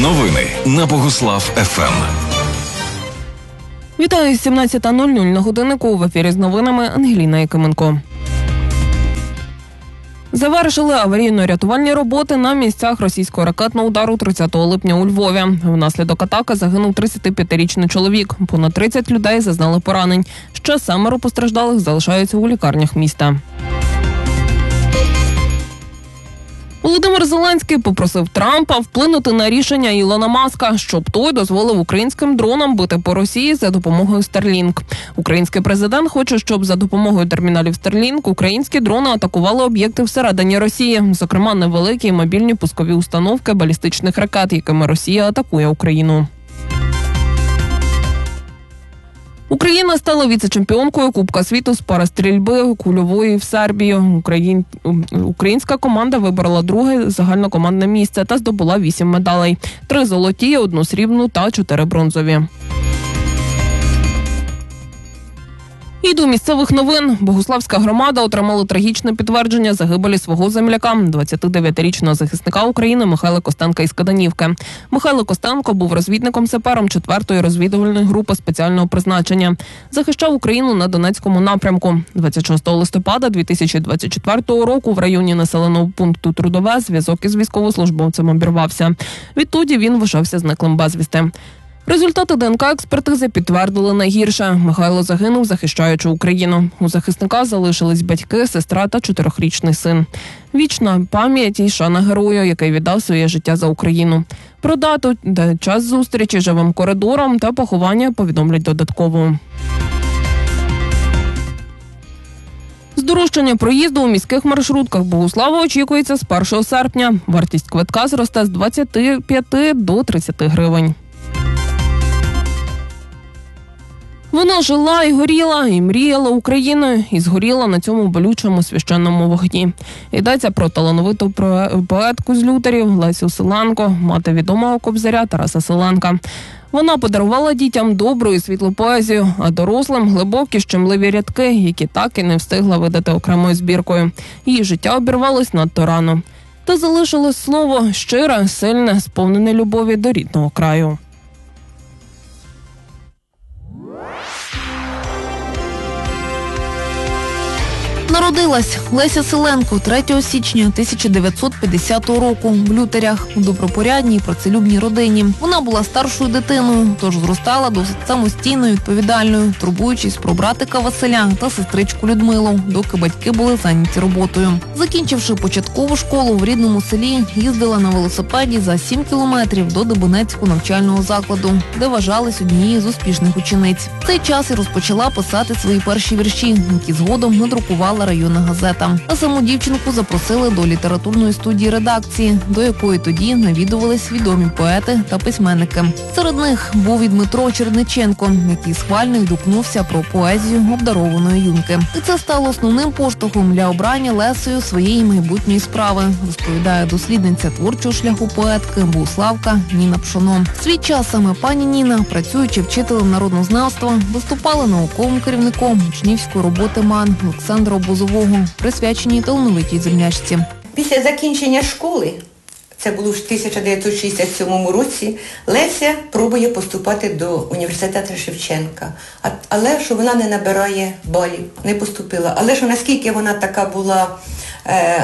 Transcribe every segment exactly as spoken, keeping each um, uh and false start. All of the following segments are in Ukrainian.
Новини на Богуслав еф ем. Вітаю, сімнадцята нуль нуль на годиннику. В ефірі з новинами Ангеліна Якименко. Завершили аварійно-рятувальні роботи на місцях російського ракетного удару тридцятого липня у Львові. Внаслідок атаки загинув тридцятип'ятирічний чоловік. Понад тридцять людей зазнали поранень. Ще семеро постраждалих залишаються у лікарнях міста. Володимир Зеленський попросив Трампа вплинути на рішення Ілона Маска, щоб той дозволив українським дронам бити по Росії за допомогою Starlink. Український президент хоче, щоб за допомогою терміналів Starlink українські дрони атакували об'єкти всередині Росії, зокрема невеликі мобільні пускові установки балістичних ракет, якими Росія атакує Україну. Україна стала віце-чемпіонкою Кубка світу з парастрільби кульової в Сербії. Україн... Українська команда виборола друге загальнокомандне місце та здобула вісім медалей. Три золоті, одну срібну та чотири бронзові. І до місцевих новин. Богуславська громада отримала трагічне підтвердження загибелі свого земляка, двадцятидев'ятирічного захисника України Михайла Костенка із Каданівки. Михайло Костенко був розвідником-сапером четвертої розвідувальної групи спеціального призначення. Захищав Україну на Донецькому напрямку. двадцять шостого листопада дві тисячі двадцять четвертого року в районі населеного пункту Трудове зв'язок із військовослужбовцем обірвався. Відтоді він вважався зниклим безвісти. Результати ДНК-експертизи підтвердили найгірше. Михайло загинув, захищаючи Україну. У захисника залишились батьки, сестра та чотирьохрічний син. Вічна пам'ять і шана герою, який віддав своє життя за Україну. Про дату, де час зустрічі живим коридором та поховання повідомлять додатково. Здорожчання проїзду у міських маршрутках Богуслава очікується з першого серпня. Вартість квитка зросте з двадцяти п'яти до тридцяти гривень. Вона жила і горіла, і мріяла Україною, і згоріла на цьому болючому священному вогні. Йдеться про талановиту поетку з лютерів Лесю Селенко, мати відомого кобзаря Тараса Селенка. Вона подарувала дітям добру і світлу поезію, а дорослим – глибокі щемливі рядки, які так і не встигла видати окремою збіркою. Її життя обірвалось надто рано. Та залишилось слово щире, сильне, сповнене любові до рідного краю. Народилась Леся Селенко третього січня тисяча дев'ятсот п'ятдесятого року в Лютерях у добропорядній працелюбній родині. Вона була старшою дитиною, тож зростала досить самостійною, відповідальною, турбуючись про братика Василя та сестричку Людмилу, доки батьки були зайняті роботою. Закінчивши початкову школу в рідному селі, їздила на велосипеді за сім кілометрів до Дебенецького навчального закладу, де вважалась однією з успішних учениць. В цей час і розпочала писати свої перші вірші, які згодом надрукувала районна газета. А саму дівчинку запросили до літературної студії редакції, до якої тоді навідувались відомі поети та письменники. Серед них був і Дмитро Черниченко, який схвально відгукнувся про поезію обдарованої юнки. І це стало основним поштовхом для обрання Лесею своєї майбутньої справи, розповідає дослідниця творчого шляху поетки Богуславка Ніна Пшоно. Свій час саме пані Ніна, працюючи вчителем народознавства, виступала науковим керівником учнівської роботи МАН Олександра Бузового, присвяченій талановитій землячці. Після закінчення школи, це було в тисяча дев'ятсот шістдесят сьомому році, Леся пробує поступати до університету Шевченка. А, але що вона не набирає балів, не поступила. Але що наскільки вона така була е,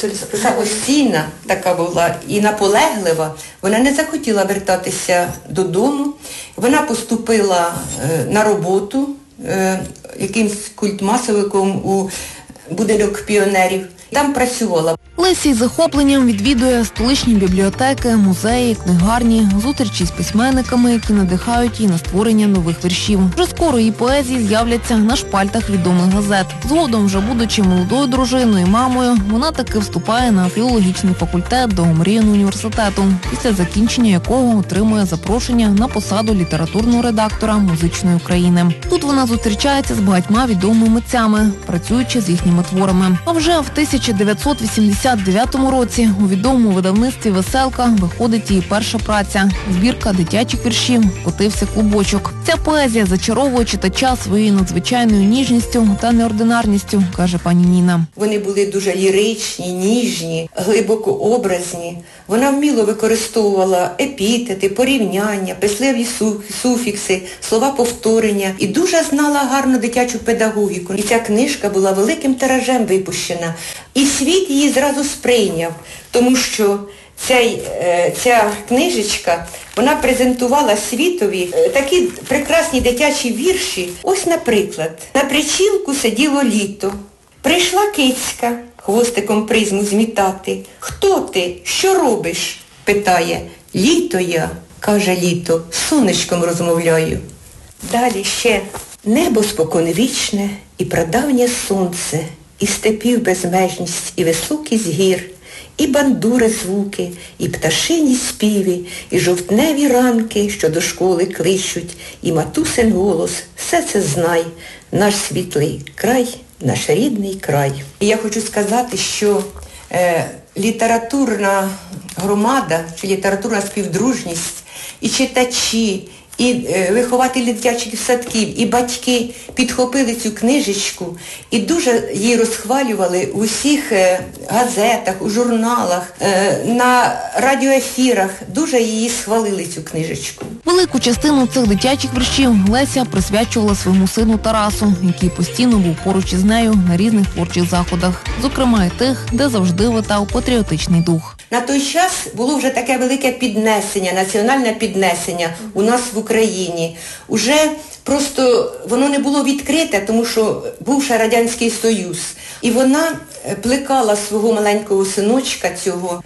самостійна, така була і наполеглива, вона не захотіла вертатися додому. Вона поступила е, на роботу е, якимсь культмасовиком у будинок піонерів. Там працювала. Леся із захопленням відвідує столичні бібліотеки, музеї, книгарні, зустрічі з письменниками, які надихають її на створення нових віршів. Вже скоро її поезії з'являться на шпальтах відомих газет. Згодом, вже будучи молодою дружиною і мамою, вона таки вступає на філологічний факультет до омріяного університету, після закінчення якого отримує запрошення на посаду літературного редактора «Музичної України». Тут вона зустрічається з багатьма відомими митцями, працюючи з їхніми творами. А вже в тисяча дев'ятсот вісімдесят п'ятдесят дев'ятому році у відомому видавництві «Веселка» виходить її перша праця – збірка дитячих віршів «Котився клубочок». Ця поезія зачаровує читача своєю надзвичайною ніжністю та неординарністю, каже пані Ніна. Вони були дуже ліричні, ніжні, глибоко образні. Вона вміло використовувала епітети, порівняння, писливі суфікси, слова повторення і дуже знала гарну дитячу педагогіку. І ця книжка була великим тиражем випущена. І світ її зразу сприйняв, тому що ця, ця книжечка, вона презентувала світові такі прекрасні дитячі вірші. Ось, наприклад, на причілку сиділо літо. Прийшла кицька хвостиком призму змітати. Хто ти? Що робиш? Питає. Літо я, каже літо, з сонечком розмовляю. Далі ще. Небо споконвічне і прадавнє сонце, і степів безмежність, і високість гір, і бандури звуки, і пташині співи, і жовтневі ранки, що до школи кличуть, і матусин голос. Все це знай, наш світлий край, наш рідний край. І я хочу сказати, що е, літературна громада, чи літературна співдружність, і читачі, і е, вихователі дитячих садків, і батьки підхопили цю книжечку і дуже її розхвалювали у всіх е, газетах, у журналах, е, на радіоефірах. Дуже її схвалили, цю книжечку. Велику частину цих дитячих віршів Леся присвячувала своєму сину Тарасу, який постійно був поруч із нею на різних творчих заходах, зокрема і тих, де завжди витав патріотичний дух. На той час було вже таке велике піднесення, національне піднесення у нас в Україні. Уже просто воно не було відкрите, тому що був ще Радянський Союз. І вона плекала свого маленького синочка цього,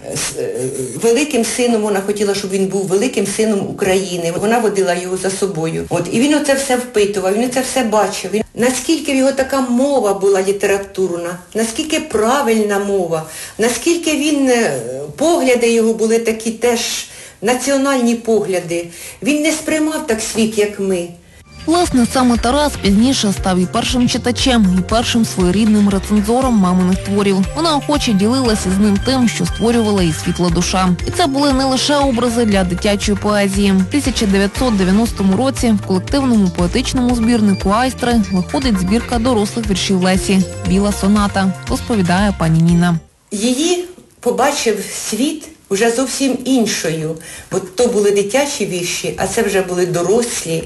великим сином, вона хотіла, щоб він був великим сином України. Вона водила його за собою. От, і він оце все впитував, він оце все бачив. Він, наскільки в його така мова була літературна, наскільки правильна мова, наскільки він, погляди його були такі теж національні погляди. Він не сприймав так світ, як ми. Власне, саме Тарас пізніше став і першим читачем, і першим своєрідним рецензором маминих творів. Вона охоче ділилася з ним тим, що створювала її світла душа. І це були не лише образи для дитячої поезії. В тисяча дев'ятсот дев'яностому році в колективному поетичному збірнику «Айстри» виходить збірка дорослих віршів Лесі «Біла соната», розповідає пані Ніна. Її побачив світ уже зовсім іншою, бо то були дитячі вірші, а це вже були дорослі,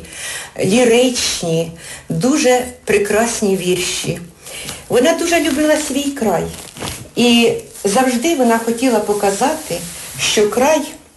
ліричні, дуже прекрасні вірші. Вона дуже любила свій край. І завжди вона хотіла показати, що край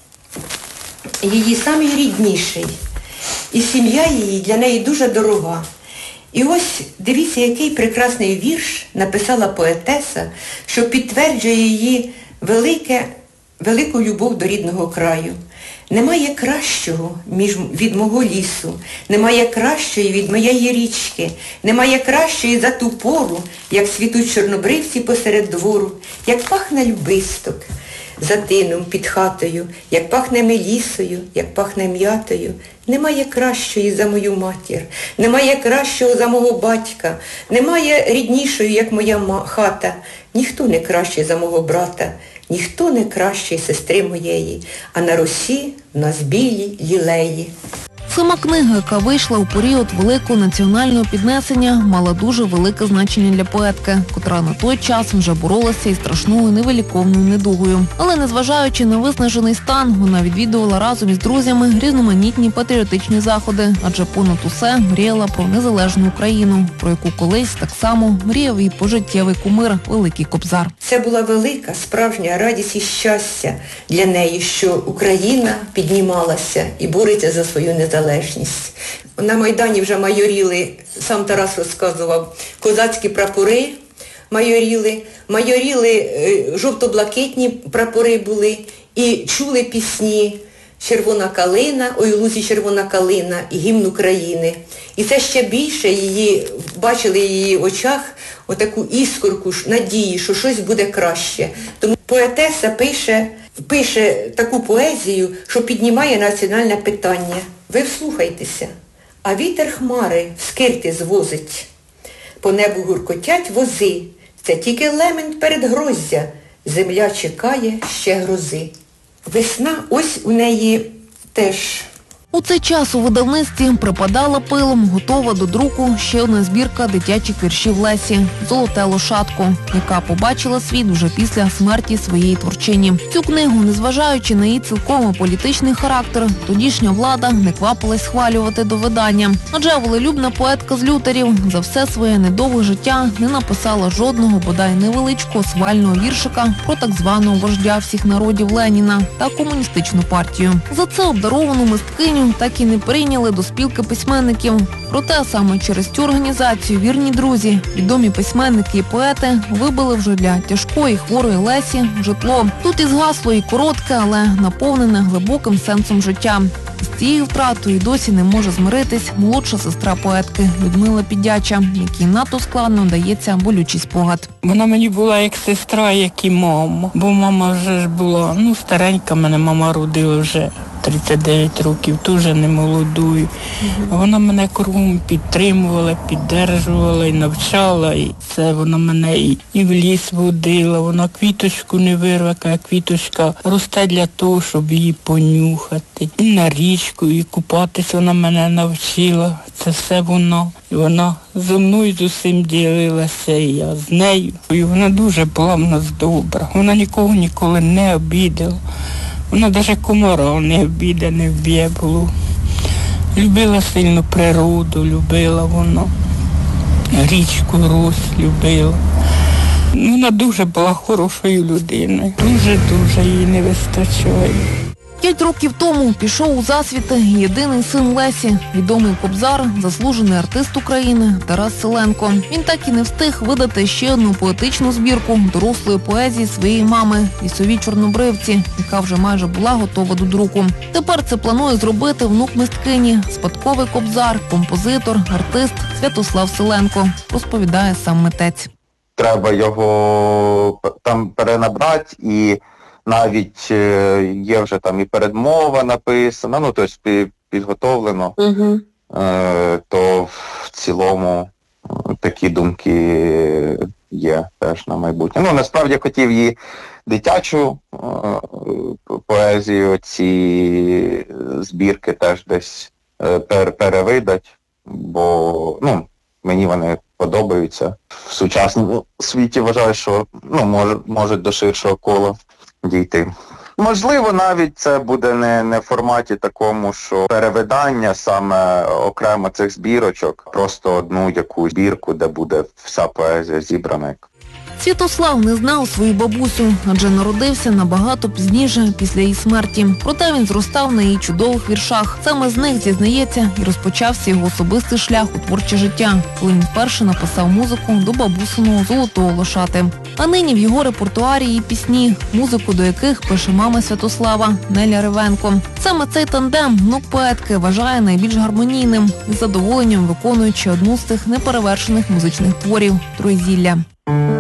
її самий рідніший. І сім'я її для неї дуже дорога. І ось дивіться, який прекрасний вірш написала поетеса, що підтверджує її велике велику любов до рідного краю. Немає кращого між, від мого лісу, немає кращої від моєї річки, немає кращої за ту пору, як світуть чорнобривці посеред двору, як пахне любисток за тином під хатою, як пахне мелісою, як пахне м'ятою. Немає кращої за мою матір, немає кращого за мого батька, немає ріднішої, як моя хата, ніхто не кращий за мого брата, ніхто не кращий сестри моєї, а на росі в нас білі лілеї. Сама книга, яка вийшла у період великого національного піднесення, мала дуже велике значення для поетки, котра на той час вже боролася із страшною невиліковною недугою. Але незважаючи на виснажений стан, вона відвідувала разом із друзями різноманітні патріотичні заходи, адже понад усе мріяла про незалежну Україну, про яку колись так само мріяв і пожиттєвий кумир Великий Кобзар. Це була велика, справжня радість і щастя для неї, що Україна піднімалася і бореться за свою незалежність. На Майдані вже майоріли, сам Тарас розказував, козацькі прапори майоріли, майоріли жовто-блакитні прапори були і чули пісні «Червона калина», «Ой, у лузі червона калина» і гімн України. І це ще більше її, бачили в її очах отаку іскорку надії, що щось буде краще. Тому поетеса пише, пише таку поезію, що піднімає національне питання. Ви вслухайтеся. А вітер хмари в скирти звозить. По небу гуркотять вози. Це тільки лемент передгроздя. земля чекає ще грози. Весна, ось у неї теж. У цей час у видавництві припадала пилом, готова до друку ще одна збірка дитячих віршів Лесі «Золоте лошадко», яка побачила світ вже після смерті своєї творчині. Цю книгу, незважаючи на її цілком політичний характер, тодішня влада не квапилась схвалювати до видання. Адже волелюбна поетка з Лютерів за все своє недовге життя не написала жодного, бодай невеличкого свального віршика про так званого вождя всіх народів Леніна та комуністичну партію. За це обдаровану мисткиню так і не прийняли до спілки письменників. Проте саме через цю організацію вірні друзі, відомі письменники і поети вибили вже для тяжкої хворої Лесі житло. Тут і згасло і коротке, але наповнене глибоким сенсом життя. З цією втратою досі не може змиритись молодша сестра поетки Людмила Піддяча, якій надто складно дається болючий спогад. Вона мені була як сестра, як і мама. Бо мама вже ж була, ну, старенька, мене мама родила вже тридцять дев'ять років, дуже не молодою. Вона мене кругом підтримувала, піддержувала і навчала. І це вона мене і, і в ліс водила, вона квіточку не вирве, а квіточка росте для того, щоб її понюхати. І на річку, і купатись вона мене навчила. Це все вона. І вона зі мною з усім ділилася, і я з нею. І вона дуже була в нас добра. Вона нікого ніколи не обідала. Вона навіть комара не обіде, не вб'є було. Любила сильно природу, любила вона. Річку Русь любила. Вона дуже була хорошою людиною. Дуже-дуже їй не вистачає. П'ять років тому пішов у засвіти єдиний син Лесі, відомий кобзар, заслужений артист України Тарас Силенко. Він так і не встиг видати ще одну поетичну збірку дорослої поезії своєї мами «Лісові чорнобривці», яка вже майже була готова до друку. Тепер це планує зробити внук мисткині, спадковий кобзар, композитор, артист Святослав Силенко, розповідає сам митець. Треба його там перенабрати, і навіть є вже там і передмова написана, ну, тобто підготовлено, угу. е, то в цілому такі думки є теж на майбутнє. Ну, насправді я хотів її дитячу е, поезію, ці збірки теж десь е, пер, перевидати, бо, ну, мені вони подобаються. В сучасному світі вважаю, що, ну, може, можуть до ширшого кола дійти. Можливо, навіть це буде не, не в форматі такому, що перевидання саме окремо цих збірочок, просто одну якусь збірку, де буде вся поезія зібрана. Святослав не знав свою бабусю, адже народився набагато пізніше після її смерті. Проте він зростав на її чудових віршах. Саме з них, зізнається, і розпочався його особистий шлях у творче життя, коли він вперше написав музику до бабусиного «Золотого лошати». А нині в його репертуарі її пісні, музику до яких пише мама Святослава Неля Ревенко. Саме цей тандем внук поетки вважає найбільш гармонійним і з задоволенням виконуючи одну з цих неперевершених музичних творів «Троєзілля».